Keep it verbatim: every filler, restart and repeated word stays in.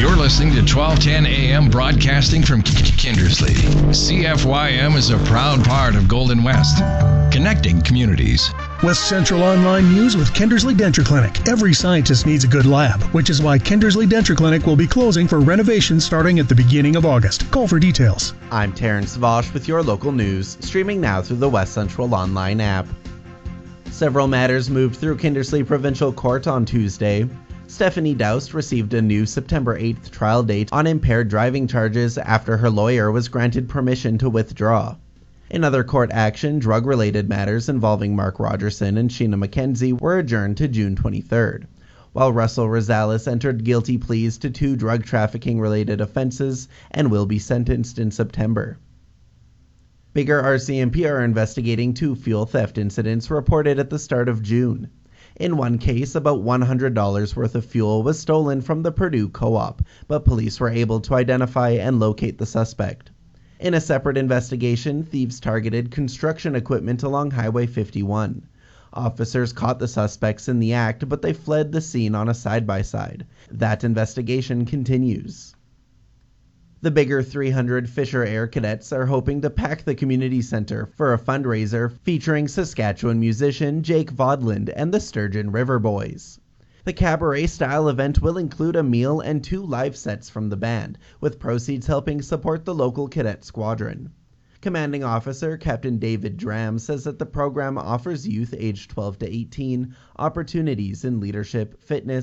You're listening to twelve ten A M broadcasting from Kindersley. C F Y M is a proud part of Golden West, connecting communities. West Central Online News with Kindersley Denture Clinic. Every scientist needs a good lab, which is why Kindersley Denture Clinic will be closing for renovation starting at the beginning of August. Call for details. I'm Terrence Vosch with your local news, streaming now through the West Central Online app. Several matters moved through Kindersley Provincial Court on Tuesday. Stephanie Doust received a new September eighth trial date on impaired driving charges after her lawyer was granted permission to withdraw. In other court action, drug-related matters involving Mark Rogerson and Sheena McKenzie were adjourned to June twenty-third, while Russell Rosales entered guilty pleas to two drug trafficking-related offenses and will be sentenced in September. Bigger R C M P are investigating two fuel theft incidents reported at the start of June. In one case, about one hundred dollars worth of fuel was stolen from the Purdue Co-op, but police were able to identify and locate the suspect. In a separate investigation, thieves targeted construction equipment along Highway fifty-one. Officers caught the suspects in the act, but they fled the scene on a side-by-side. That investigation continues. The Bigger three hundred Fisher Air Cadets are hoping to pack the community center for a fundraiser featuring Saskatchewan musician Jake Vodland and the Sturgeon River Boys. The cabaret-style event will include a meal and two live sets from the band, with proceeds helping support the local cadet squadron. Commanding Officer Captain David Dram says that the program offers youth aged twelve to eighteen opportunities in leadership, fitness,